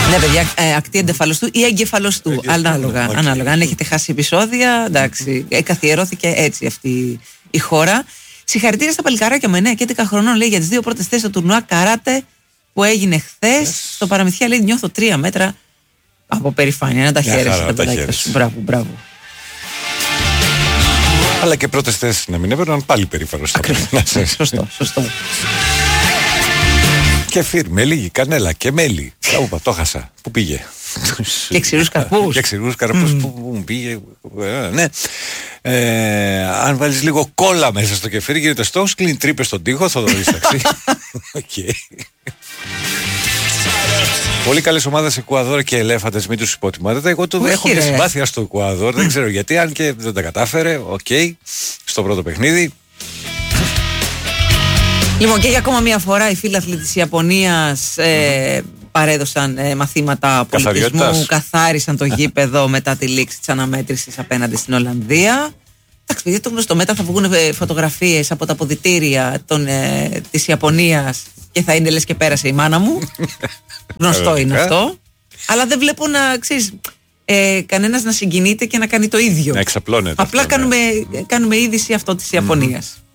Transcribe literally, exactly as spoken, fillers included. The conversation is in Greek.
Ναι, παιδιά, ε, ακτή εγκεφαλοστού ή εγκεφαλοστού. Ανάλογα, okay. ανάλογα. Αν έχετε χάσει επεισόδια, εντάξει, ε, καθιερώθηκε έτσι αυτή η χώρα. Συγχαρητήρια στα παλικάράκια μου, εννέα και έντεκα χρονών, λέει, για τις δύο πρώτες θέσεις στο τουρνουά καράτε που έγινε χθες. Yes. Στο Παραμυθιά, λέει, νιώθω τρία μέτρα από περηφάνεια. Να τα χαίρεσαι τα παιδάκια σου. Μπράβο, μπράβο. Αλλά και πρώτες θέσεις να μην έπαιρναν, πάλι περήφανος. Σωστό, σωστό. Και φύρ, με λίγη κανέλα και μέλι. Κάπου το χάσα. Πού πήγε? Και ξηρούς καρπούς. Και ξηρούς καρπούς. Πού μου πήγε? Ναι. Ε, αν βάλεις λίγο κόλλα μέσα στο κεφίρι, γίνεται στόχος, κλείνει τρύπες στον τοίχο, θα το δεις ταξί. Πολύ καλές ομάδες Εκουαδόρ και Ελέφαντες, μην τους υποτιμάτε. Εγώ το έχω και συμπάθεια στο Εκουαδόρ, δεν ξέρω γιατί, αν και δεν τα κατάφερε. Οκ, okay, στο πρώτο παιχνίδι. Λοιπόν, και για ακόμα μια φορά οι φίλαθλοι της Ιαπωνίας ε, παρέδωσαν ε, μαθήματα πολιτισμού, καθάρισαν το γήπεδο μετά τη λήξη της αναμέτρησης απέναντι στην Ολλανδία. Εντάξει, παιδιά, το γνωστό, μετά θα βγουν φωτογραφίες από τα αποδυτήρια των, ε, της Ιαπωνίας και θα είναι λες και πέρασε η μάνα μου. Γνωστό είναι αυτό. Αλλά δεν βλέπω να, ξέρεις, ε, κανένας να συγκινείται και να κάνει το ίδιο. Να εξαπλώνεται. Απλά αυτό, κάνουμε, ναι. κάνουμε είδηση αυτό της Ιαπωνίας. Mm.